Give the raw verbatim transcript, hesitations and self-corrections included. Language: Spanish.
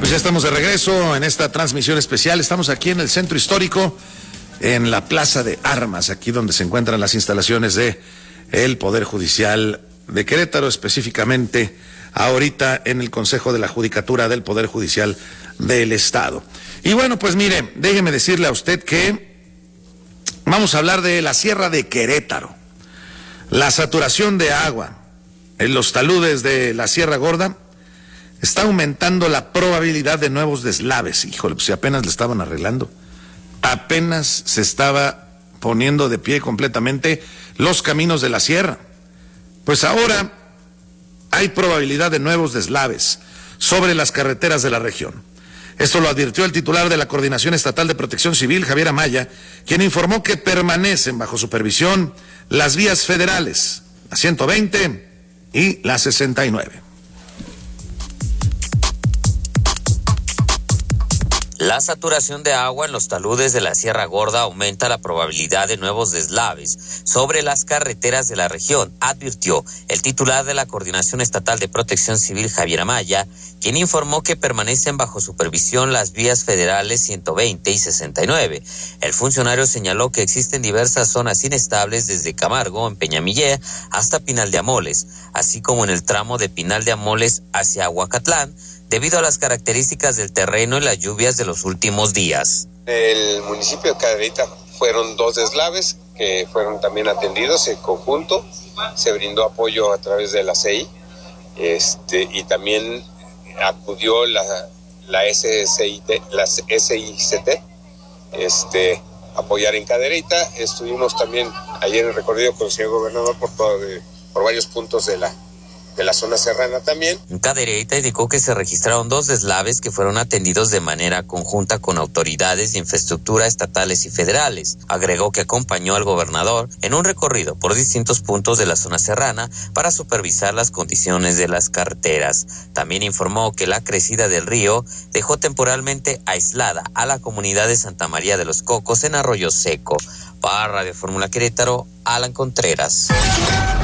pues ya estamos de regreso en esta transmisión especial. Estamos aquí en el Centro Histórico, en la Plaza de Armas, aquí donde se encuentran las instalaciones de el Poder Judicial de Querétaro, específicamente ahorita en el Consejo de la Judicatura del Poder Judicial del Estado. Y bueno, pues mire, déjeme decirle a usted que vamos a hablar de la Sierra de Querétaro. La saturación de agua en los taludes de la Sierra Gorda está aumentando la probabilidad de nuevos deslaves. Híjole, pues si apenas le estaban arreglando, apenas se estaba poniendo de pie completamente los caminos de la sierra. Pues ahora hay probabilidad de nuevos deslaves sobre las carreteras de la región. Esto lo advirtió el titular de la Coordinación Estatal de Protección Civil, Javier Amaya, quien informó que permanecen bajo supervisión las vías federales, la ciento veinte y la sesenta y nueve. La saturación de agua en los taludes de la Sierra Gorda aumenta la probabilidad de nuevos deslaves sobre las carreteras de la región, advirtió el titular de la Coordinación Estatal de Protección Civil, Javier Amaya, quien informó que permanecen bajo supervisión las vías federales ciento veinte y sesenta y nueve. El funcionario señaló que existen diversas zonas inestables desde Camargo, en Peñamillé, hasta Pinal de Amoles, así como en el tramo de Pinal de Amoles hacia Ahuacatlán, debido a las características del terreno y las lluvias de los últimos días. El municipio de Cadereyta fueron dos deslaves que fueron también atendidos en conjunto, se brindó apoyo a través de la C I, este, y también acudió la, la S C I T, la S I C T, este, apoyar en Cadereyta. Estuvimos también ayer en el recorrido con el señor gobernador por, todo, por varios puntos de la de la zona serrana también. Cadereyta indicó que se registraron dos deslaves que fueron atendidos de manera conjunta con autoridades de infraestructura estatales y federales. Agregó que acompañó al gobernador en un recorrido por distintos puntos de la zona serrana para supervisar las condiciones de las carreteras. También informó que la crecida del río dejó temporalmente aislada a la comunidad de Santa María de los Cocos en Arroyo Seco. Para Radio Fórmula Querétaro, Alan Contreras.